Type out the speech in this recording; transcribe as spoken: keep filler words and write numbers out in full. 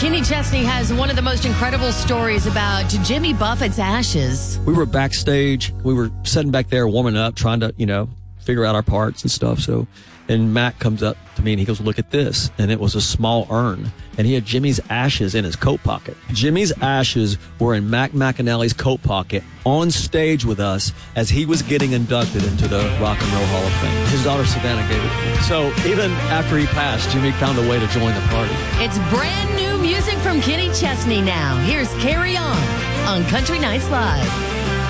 Kenny Chesney has one of the most incredible stories about Jimmy Buffett's ashes. We were backstage. We were sitting back there warming up, trying to, you know, figure out our parts and stuff. So, and Mac comes up to me and he goes, look at this. And it was a small urn. And he had Jimmy's ashes in his coat pocket. Jimmy's ashes were in Mac McAnally's coat pocket on stage with us as he was getting inducted into the Rock and Roll Hall of Fame. His daughter Savannah gave it to me. So even after he passed, Jimmy found a way to join the party. It's brand new music from Kenny Chesney now. Here's Carry On on Country Nights Live.